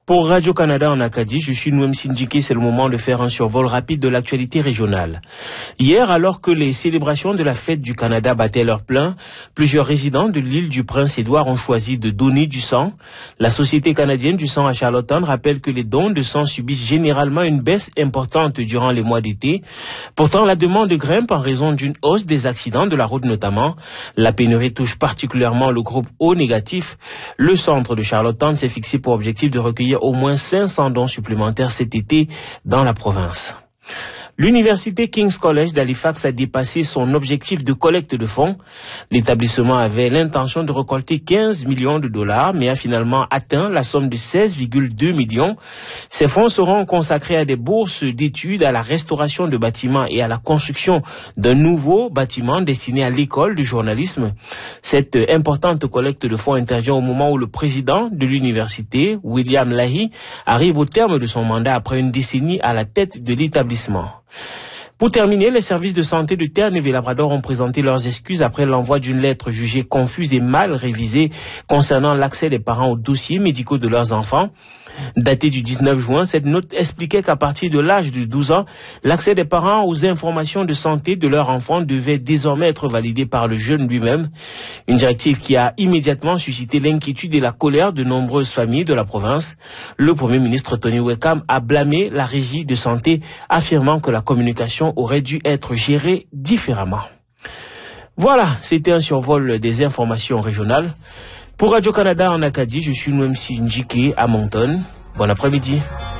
Pour Radio-Canada en Acadie, je suis Noem Sindjiki, c'est le moment de faire un survol rapide de l'actualité régionale. Hier, alors que les célébrations de la fête du Canada battaient leur plein, plusieurs résidents de l'île du Prince-Édouard ont choisi de donner du sang. La Société canadienne du sang à Charlottetown rappelle que les dons de sang subissent généralement une baisse importante durant les mois d'été. Pourtant, la demande grimpe en raison d'une hausse des accidents de la route notamment. La pénurie touche particulièrement le groupe O négatif. Le centre de Charlottetown s'est fixé pour objectif de recueillir au moins 500 dons supplémentaires cet été dans la province. L'université King's College d'Halifax a dépassé son objectif de collecte de fonds. L'établissement avait l'intention de récolter 15 millions de dollars, mais a finalement atteint la somme de 16,2 millions. Ces fonds seront consacrés à des bourses d'études, à la restauration de bâtiments et à la construction d'un nouveau bâtiment destiné à l'école du journalisme. Cette importante collecte de fonds intervient au moment où le président de l'université, William Lahey, arrive au terme de son mandat après une décennie à la tête de l'établissement. Pour terminer, les services de santé de Terre-Neuve-et-Labrador ont présenté leurs excuses après l'envoi d'une lettre jugée confuse et mal révisée concernant l'accès des parents aux dossiers médicaux de leurs enfants. Datée du 19 juin, cette note expliquait qu'à partir de l'âge de 12 ans, l'accès des parents aux informations de santé de leur enfant devait désormais être validé par le jeune lui-même. Une directive qui a immédiatement suscité l'inquiétude et la colère de nombreuses familles de la province. Le Premier ministre Tony Wekam a blâmé la régie de santé, affirmant que la communication aurait dû être gérée différemment. Voilà, c'était un survol des informations régionales. Pour Radio-Canada en Acadie, je suis Noem Sindjiki à Moncton. Bon après-midi.